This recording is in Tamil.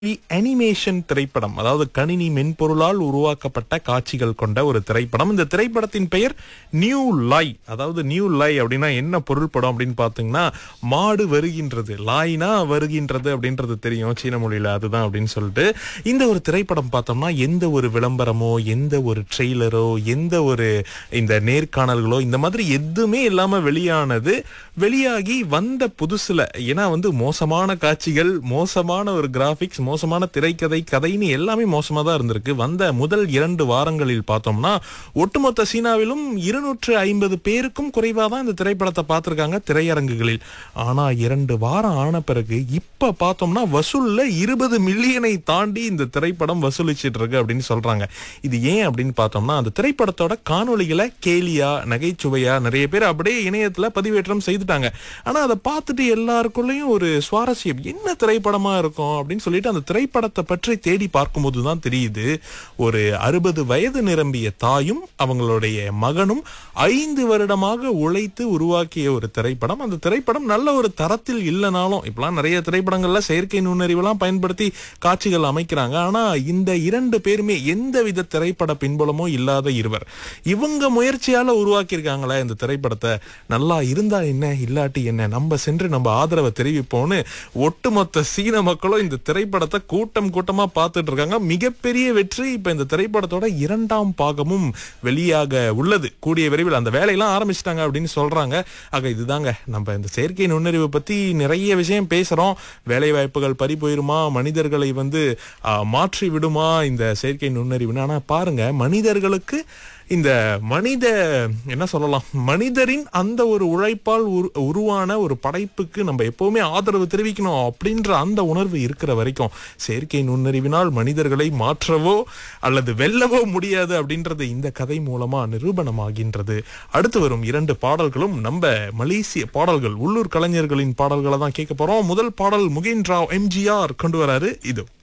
அனிமேஷன் திரைப்படம், அதாவது கணினி மென்பொருளால் உருவாக்கப்பட்ட காட்சிகள் கொண்ட ஒரு திரைப்படம். இந்த திரைப்படத்தின் பெயர் நியூ லை. அதாவது நியூ லை அப்படின்னா என்ன பொருள்படும் அப்படின்னு பாத்தீங்கன்னா, மாடு வருகின்றது, லாய்னா வருகின்றது அப்படின்றது தெரியும் சீன மொழியில, அதுதான் அப்படின்னு சொல்லிட்டு இந்த ஒரு திரைப்படம் பார்த்தோம்னா எந்த ஒரு விளம்பரமோ எந்த ஒரு ட்ரெய்லரோ எந்த ஒரு இந்த நேர்காணல்களோ இந்த மாதிரி எதுவுமே இல்லாம வெளியானது. வெளியாகி வந்த புதுசுல ஏன்னா மோசமான காட்சிகள், மோசமான ஒரு கிராபிக்ஸ், மோசமான திரைக்கதை, கதைன்னு எல்லாமே மோசமா தான் இருந்திருக்கு. வந்த முதல் 2 வாரங்களில் பார்த்தோம்னா ஒட்டுமொத்த சீனாவிலும் 250 பேருக்கும் குறைவா தான் இந்த திரைப்படத்தை பார்த்திருக்காங்க திரையரங்குகளில். ஆனா 2 வாரம் ஆன பிறகு இப்ப பார்த்தோம்னா வசூல்ல 20 மில்லியனை தாண்டி இந்த திரைப்படம் வசூலிச்சிட்டு இருக்கு அப்படின்னு சொல்றாங்க. இது ஏன் அப்படின்னு பார்த்தோம்னா, அந்த திரைப்படத்தோட காணொளிகளை கேலியா நகைச்சுவையா நிறைய பேர் அப்படியே இணையத்துல பதிவேற்றம் செய்துட்டாங்க. ஆனா அதை பார்த்துட்டு எல்லாருக்குள்ளயும் ஒரு சுவாரஸ்யம், என்ன திரைப்படமா இருக்கும் அப்படின்னு சொல்லிட்டு அந்த திரைப்படத்தை பற்றி தேடி பார்க்கும்போது தான் தெரியுது, ஒரு 60 வயது நிரம்பிய தாயும் அவங்களுடைய மகனும் 5 வருடமாக உழைத்து உருவாக்கிய ஒரு திரைப்படம். அந்த திரைப்படம் நல்ல ஒரு தரத்தில் இல்லைனாலும், இப்பெல்லாம் நிறைய திரைப்படங்கள்ல செயற்கை நுண்ணறிவெல்லாம் பயன்படுத்தி காட்சிகள் அமைக்கிறாங்க. ஆனா இந்த 2 பேருமே எந்தவித திரைப்பட பின்புலமோ இல்லாத இருவர். இவங்க முயற்சியால உருவாக்கி இருக்காங்களே இந்த திரைப்படத்தை, நல்லா இருந்தா என்ன இல்லாட்டி என்ன, நம்ம சென்று நம்ம ஆதரவை தெரிவிப்போம்னு ஒட்டுமொத்த சீன மக்களும் இந்த திரைப்படத்தை கூட்டமா பார்த்துட்டு இருக்காங்க. மிகப்பெரிய வெற்றி. இப்ப இந்த திரைப்படத்தோட 2ஆம் பாகமும் வெளியாக உள்ளது. கூடிய விரைவில் அந்த வேலையெல்லாம் ஆரம்பிச்சிட்டாங்க அப்படின்னு சொல்றாங்க. ஆக இதுதாங்க, நம்ம இந்த செயற்கை நுண்ணறிவு பத்தி நிறைய விஷயம் பேசுறோம். வேலை வாய்ப்புகள் பறி போயிருமா, மனிதர்களை மாற்றி விடுமா இந்த செயற்கை நுண்ணறிவு. ஆனா பாருங்க, மனிதர்களுக்கு இந்த என்ன சொல்லலாம், மனிதரின் அந்த ஒரு உழைப்பால் உருவான ஒரு படைப்புக்கு நம்ம எப்பவுமே ஆதரவு தெரிவிக்கணும் அப்படின்ற அந்த உணர்வு இருக்கிற வரைக்கும் செயற்கை நுண்ணறிவினால் மனிதர்களை மாற்றவோ அல்லது வெல்லவோ முடியாது அப்படின்றது இந்த கதை மூலமா நிரூபணமாகின்றது. அடுத்து வரும் 2 பாடல்களும் நம்ம மலேசிய பாடல்கள், உள்ளூர் கலைஞர்களின் பாடல்களை தான் கேட்க போறோம். முதல் பாடல் முகேன் ராவ் எம்ஜிஆர் கொண்டு வராரு, இது